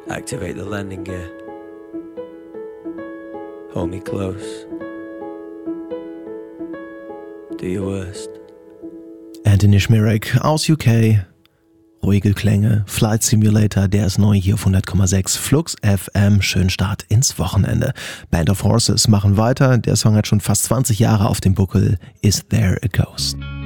Activate the landing gear. Hold me close. Do your worst. Anthony Schmirek aus UK. Ruhige Klänge. Flight Simulator, der ist neu hier auf 100,6 Flux FM. Schönen Start ins Wochenende. Band of Horses machen weiter. Der Song hat schon fast 20 Jahre auf dem Buckel. Is There a Ghost?